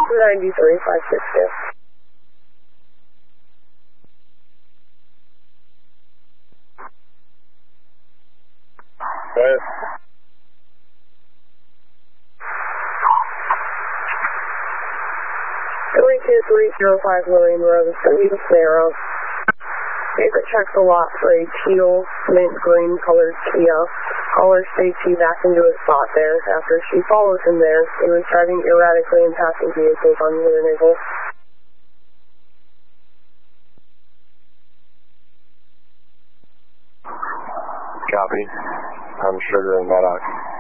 293-560. Right. 32305 Lorraine Road, San Sarah. Favorite checks the lot for a teal, mint green colored Kia. Caller states he backed into a spot there. After she follows him there, he was driving erratically and passing vehicles on the interval. Copy. I'm Sugar and Maddox.